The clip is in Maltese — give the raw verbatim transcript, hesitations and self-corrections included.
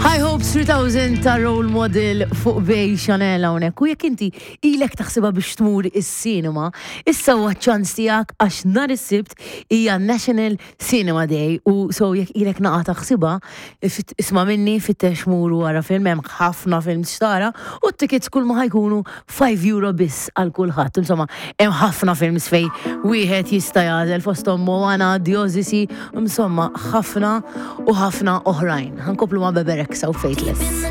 High Hopes three thousand ta' role model fuq bej Chanel hawnhekk. U jekk inti ilek taħsibha biex tmur is-sinema, issa huwa ċans tiegħek għax nhar is-Sibt hija National Cinema Day u so jekk ilek naqa' taħsibha isma' minni fittex mur wara film hemm ħafna films xtara u t-tickets kull ma ħajkunu five euro biss għal kulħadd. Insomma, hemm ħafna films fejn wieħed jista' jagħżel fosthom Moana, The Odyssey, insomma ħafna u ħafna oħrajn. Ħankoplu ma' Beberek so Faithless.